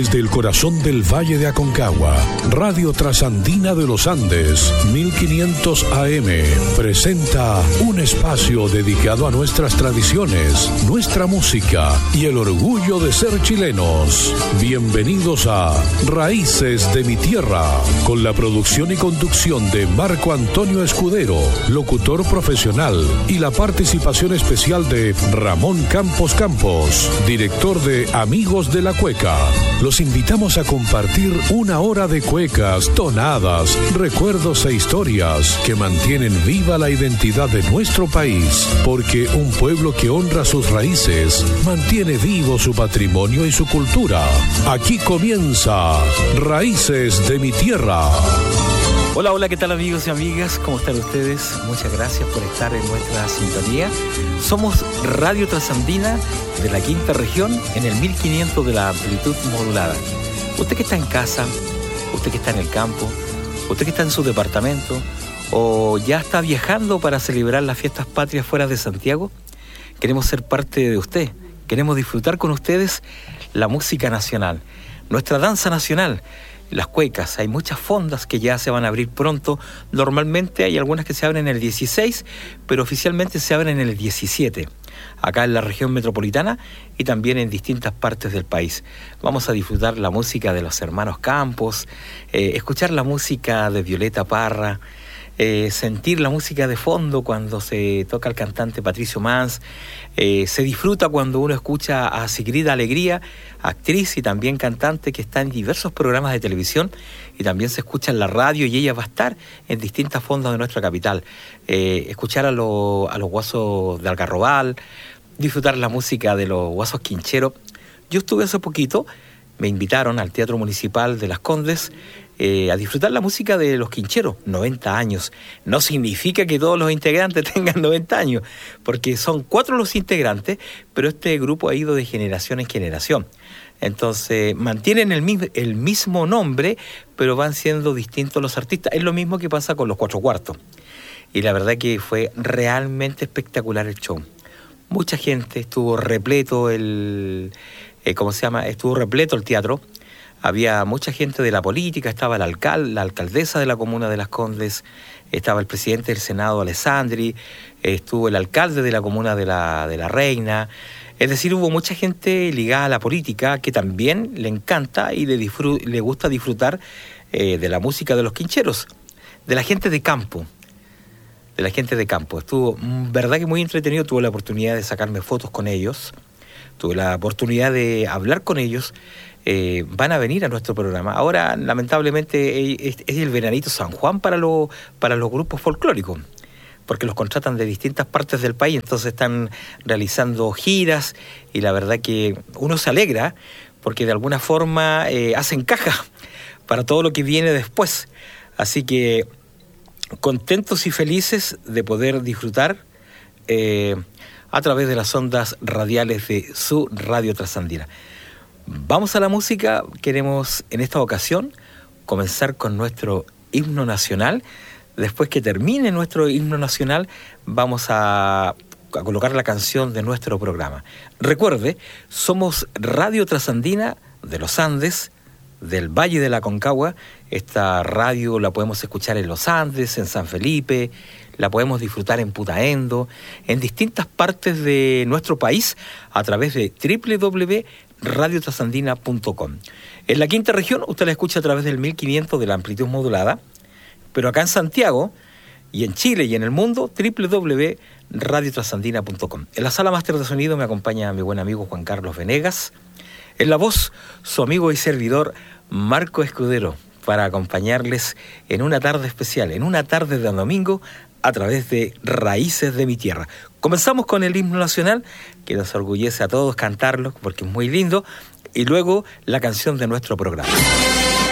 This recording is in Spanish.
Desde el corazón del Valle de Aconcagua, Radio Trasandina de los Andes, 1500 AM, presenta un espacio dedicado a nuestras tradiciones, nuestra música y el orgullo de ser chilenos. Bienvenidos a Raíces de mi Tierra, con la producción y conducción de Marco Antonio Escudero, locutor profesional, y la participación especial de Ramón Campos, director de Amigos de la Cueca. Los invitamos a compartir una hora de cuecas, tonadas, recuerdos e historias que mantienen viva la identidad de nuestro país, porque un pueblo que honra sus raíces mantiene vivo su patrimonio y su cultura. Aquí comienza Raíces de mi Tierra. Hola, hola, ¿qué tal amigos y amigas? ¿Cómo están ustedes? Muchas gracias por estar en nuestra sintonía. Somos Radio Trasandina de la quinta región en el 1500 de la amplitud modulada. Usted que está en casa, usted que está en el campo, usted que está en su departamento o ya está viajando para celebrar las fiestas patrias fuera de Santiago, queremos ser parte de usted. Queremos disfrutar con ustedes la música nacional, nuestra danza nacional. Las cuecas, hay muchas fondas que ya se van a abrir pronto. Normalmente hay algunas que se abren en el 16, pero oficialmente se abren en el 17, acá en la región metropolitana y también en distintas partes del país. Vamos a disfrutar la música de los hermanos Campos, escuchar la música de Violeta Parra, sentir la música de fondo cuando se toca el cantante Patricio Mans. Se disfruta cuando uno escucha a Sigrida Alegría, actriz y también cantante que está en diversos programas de televisión y también se escucha en la radio, y ella va a estar en distintas fondas de nuestra capital. Escuchar a los guasos de Algarrobal, disfrutar la música de los guasos quincheros. Yo estuve hace poquito, me invitaron al Teatro Municipal de Las Condes a disfrutar la música de los quincheros, 90 años. No significa que todos los integrantes tengan 90 años, porque son 4 los integrantes, pero este grupo ha ido de generación en generación. Entonces mantienen el mismo nombre, pero van siendo distintos los artistas. Es lo mismo que pasa con los Cuatro Cuartos. Y la verdad que fue realmente espectacular el show. Mucha gente, estuvo repleto estuvo repleto el teatro. Había mucha gente de la política, estaba la alcaldesa de la comuna de Las Condes, estaba el presidente del Senado, Alessandri, estuvo el alcalde de la comuna de la Reina. Es decir, hubo mucha gente ligada a la política que también le encanta y le gusta disfrutar de la música de los quincheros, de la gente de campo. Estuvo, verdad que muy entretenido, tuve la oportunidad de sacarme fotos con ellos, tuve la oportunidad de hablar con ellos. Van a venir a nuestro programa. Ahora, lamentablemente, es el veranito San Juan para los grupos folclóricos, porque los contratan de distintas partes del país, entonces están realizando giras, y la verdad que uno se alegra, porque de alguna forma hacen caja para todo lo que viene después. Así que contentos y felices de poder disfrutar a través de las ondas radiales de su Radio Trasandina. Vamos a la música. Queremos en esta ocasión comenzar con nuestro himno nacional. Después que termine nuestro himno nacional, vamos a colocar la canción de nuestro programa. Recuerde, somos Radio Trasandina de los Andes, del Valle de la Aconcagua. Esta radio la podemos escuchar en los Andes, en San Felipe, la podemos disfrutar en Putaendo, en distintas partes de nuestro país a través de www.radiotrasandina.com. En la quinta región usted la escucha a través del 1500 de la amplitud modulada, pero acá en Santiago y en Chile y en el mundo, www.radiotrasandina.com. En la sala máster de sonido me acompaña mi buen amigo Juan Carlos Venegas. En la voz, su amigo y servidor Marco Escudero, para acompañarles en una tarde especial, en una tarde de domingo, a través de Raíces de mi Tierra. Comenzamos con el himno nacional, que nos orgullece a todos cantarlo, porque es muy lindo, y luego la canción de nuestro programa.